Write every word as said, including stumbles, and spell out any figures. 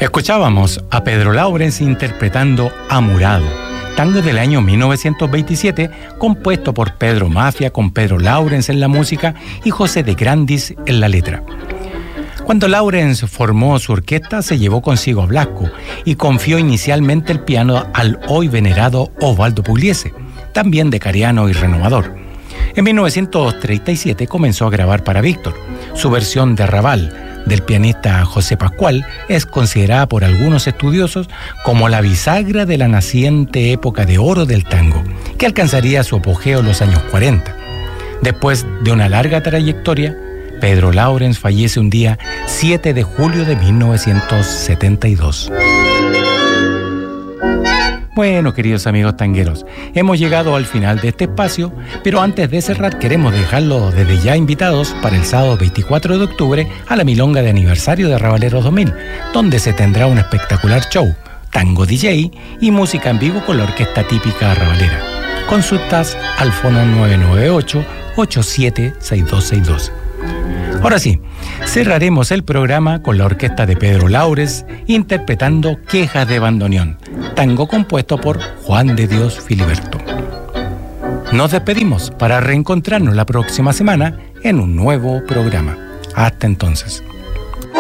Escuchábamos a Pedro Laurens interpretando Amurado, tango del año mil novecientos veintisiete, compuesto por Pedro Mafia con Pedro Laurens en la música y José de Grandis en la letra. Cuando Laurens formó su orquesta, se llevó consigo a Blasco y confió inicialmente el piano al hoy venerado Osvaldo Pugliese, también decariano y renovador. En mil novecientos treinta y siete comenzó a grabar para Víctor. Su versión de Raval del pianista José Pascual es considerada por algunos estudiosos como la bisagra de la naciente época de oro del tango, que alcanzaría su apogeo en los años cuarenta. Después de una larga trayectoria, Pedro Laurens fallece un día siete de julio de mil novecientos setenta y dos. Bueno, queridos amigos tangueros, hemos llegado al final de este espacio, pero antes de cerrar queremos dejarlos desde ya invitados para el sábado veinticuatro de octubre a la milonga de aniversario de Rabaleros dos mil, donde se tendrá un espectacular show, tango D J y música en vivo con la orquesta típica rabalera. Consultas al fono nueve nueve ocho, ocho siete seis dos seis dos. Ahora sí, cerraremos el programa con la orquesta de Pedro Laurens interpretando Quejas de Bandoneón, tango compuesto por Juan de Dios Filiberto. Nos despedimos para reencontrarnos la próxima semana en un nuevo programa. Hasta entonces.